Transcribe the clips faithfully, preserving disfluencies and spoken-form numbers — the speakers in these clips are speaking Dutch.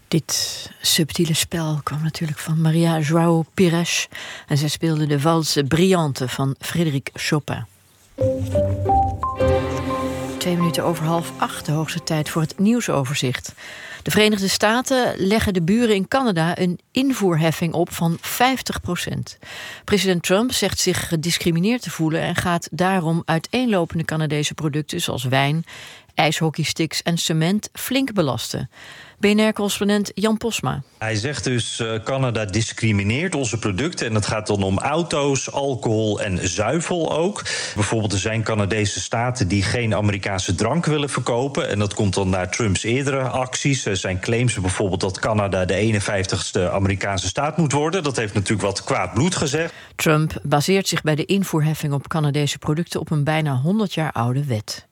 Dit subtiele spel kwam natuurlijk van Maria João Pires en zij speelde de valse Brillante van Frédéric Chopin. Twee minuten over half acht, de hoogste tijd voor het nieuwsoverzicht. De Verenigde Staten leggen de buren in Canada een invoerheffing op van vijftig procent. President Trump zegt zich gediscrimineerd te voelen en gaat daarom uiteenlopende Canadese producten zoals wijn, ijshockeysticks en cement flink belasten. B N R-correspondent Jan Posma. Hij zegt dus uh, Canada discrimineert onze producten. En het gaat dan om auto's, alcohol en zuivel ook. Bijvoorbeeld er zijn Canadese staten die geen Amerikaanse drank willen verkopen. En dat komt dan naar Trumps eerdere acties. Er zijn claims bijvoorbeeld dat Canada de eenenvijftigste Amerikaanse staat moet worden. Dat heeft natuurlijk wat kwaad bloed gezegd. Trump baseert zich bij de invoerheffing op Canadese producten op een bijna honderd jaar oude wet.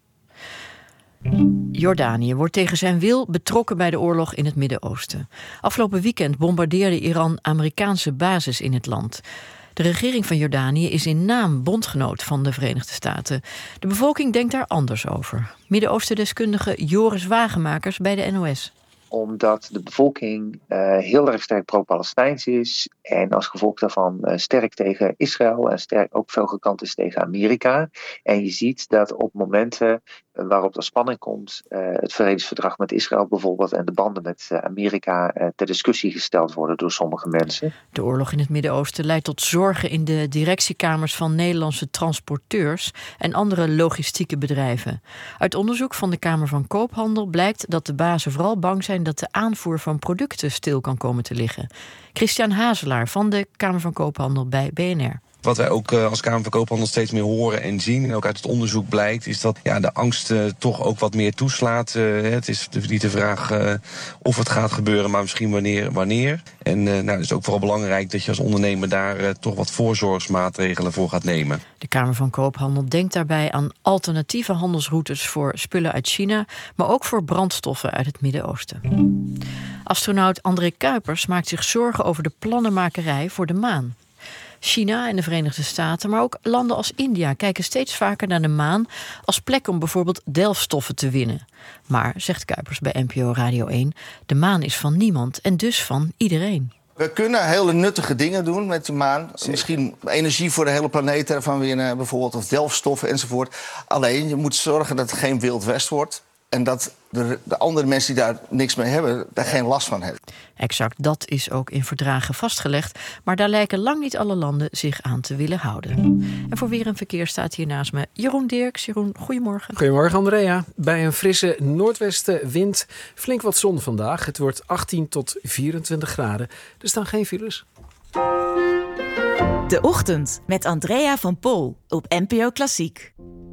Jordanië wordt tegen zijn wil betrokken bij de oorlog in het Midden-Oosten. Afgelopen weekend bombardeerde Iran Amerikaanse bases in het land. De regering van Jordanië is in naam bondgenoot van de Verenigde Staten. De bevolking denkt daar anders over. Midden-Oosten-deskundige Joris Wagenmakers bij de N O S. Omdat de bevolking uh, heel erg sterk pro-Palestijns is. En als gevolg daarvan uh, sterk tegen Israël. En sterk ook veel gekant is tegen Amerika. En je ziet dat op momenten uh, waarop er spanning komt. Uh, het vredesverdrag met Israël bijvoorbeeld. En de banden met uh, Amerika uh, ter discussie gesteld worden door sommige mensen. De oorlog in het Midden-Oosten leidt tot zorgen in de directiekamers van Nederlandse transporteurs en andere logistieke bedrijven. Uit onderzoek van de Kamer van Koophandel blijkt dat de bazen vooral bang zijn dat de aanvoer van producten stil kan komen te liggen. Christian Hazelaar van de Kamer van Koophandel bij B N R. Wat wij ook als Kamer van Koophandel steeds meer horen en zien, en ook uit het onderzoek blijkt, is dat ja, de angst uh, toch ook wat meer toeslaat. Uh, het is niet de vraag uh, of het gaat gebeuren, maar misschien wanneer. wanneer. En uh, nou, het is ook vooral belangrijk dat je als ondernemer daar uh, toch wat voorzorgsmaatregelen voor gaat nemen. De Kamer van Koophandel denkt daarbij aan alternatieve handelsroutes voor spullen uit China, maar ook voor brandstoffen uit het Midden-Oosten. Astronaut André Kuipers maakt zich zorgen over de plannenmakerij voor de maan. China en de Verenigde Staten, maar ook landen als India kijken steeds vaker naar de maan als plek om bijvoorbeeld delfstoffen te winnen. Maar, zegt Kuipers bij N P O Radio één, de maan is van niemand en dus van iedereen. We kunnen hele nuttige dingen doen met de maan. Misschien energie voor de hele planeet ervan winnen, bijvoorbeeld, of delfstoffen enzovoort. Alleen, je moet zorgen dat het geen Wild West wordt. En dat de, de andere mensen die daar niks mee hebben, daar geen last van hebben. Exact, dat is ook in verdragen vastgelegd. Maar daar lijken lang niet alle landen zich aan te willen houden. En voor weer en verkeer staat hier naast me Jeroen Dirks. Jeroen, goedemorgen. Goedemorgen, Andrea. Bij een frisse noordwestenwind flink wat zon vandaag. Het wordt achttien tot vierentwintig graden. Er staan geen files. De Ochtend met Andrea van Pol op N P O Klassiek.